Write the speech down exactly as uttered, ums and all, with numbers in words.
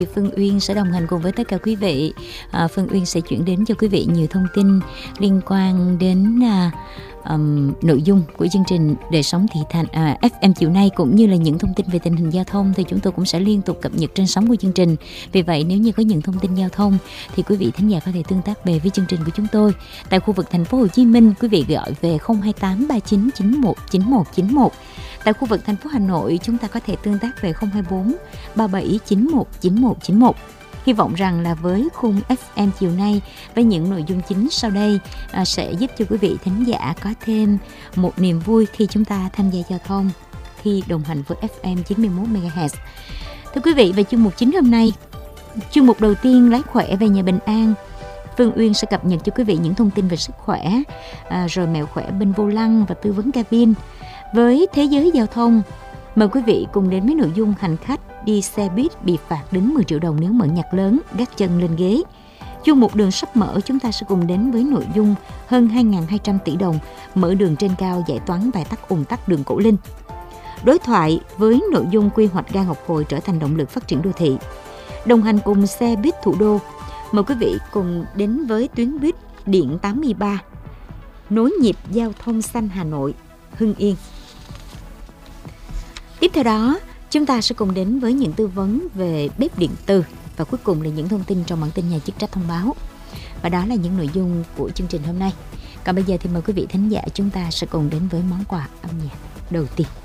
Phương Uyên sẽ đồng hành cùng với tất cả quý vị. À, Phương Uyên sẽ chuyển đến cho quý vị nhiều thông tin liên quan đến à, um, nội dung của chương trình Đời sống thị thành à, ép em chiều nay, cũng như là những thông tin về tình hình giao thông thì chúng tôi cũng sẽ liên tục cập nhật trên sóng của chương trình. Vì vậy nếu như có những thông tin giao thông thì quý vị thính giả có thể tương tác về với chương trình của chúng tôi. Tại khu vực thành phố Hồ Chí Minh, quý vị gọi về không hai tám ba chín chín một chín một chín một. Tại khu vực thành phố Hà Nội, chúng ta có thể tương tác về không hai bốn ba bảy chín một chín một chín một. Hy vọng rằng là với khung ép em chiều nay, với những nội dung chính sau đây à, sẽ giúp cho quý vị thính giả có thêm một niềm vui khi chúng ta tham gia giao thông, khi đồng hành với ép em chín mươi mốt mê ga héc. Thưa quý vị, về chuyên mục chính hôm nay, chuyên mục đầu tiên lái khỏe về nhà bình an, Phương Uyên sẽ cập nhật cho quý vị những thông tin về sức khỏe, à, rồi mẹo khỏe bên vô lăng và tư vấn cabin. Với thế giới giao thông, mời quý vị cùng đến với nội dung hành khách đi xe buýt bị phạt đến mười triệu đồng nếu mở nhạc lớn, gác chân lên ghế. Chuyên mục đường sắp mở, chúng ta sẽ cùng đến với nội dung hơn hai nghìn hai trăm tỷ đồng mở đường trên cao giải toán vài tắc ùn tắc đường Cổ Linh. Đối thoại với nội dung quy hoạch ga Ngọc Hồi trở thành động lực phát triển đô thị. Đồng hành cùng xe buýt thủ đô, mời quý vị cùng đến với tuyến buýt điện tám mươi ba, nối nhịp giao thông xanh Hà Nội, Hưng Yên. Tiếp theo đó, chúng ta sẽ cùng đến với những tư vấn về bếp điện từ và cuối cùng là những thông tin trong bản tin nhà chức trách thông báo. Và đó là những nội dung của chương trình hôm nay. Còn bây giờ thì mời quý vị thính giả chúng ta sẽ cùng đến với món quà âm nhạc đầu tiên.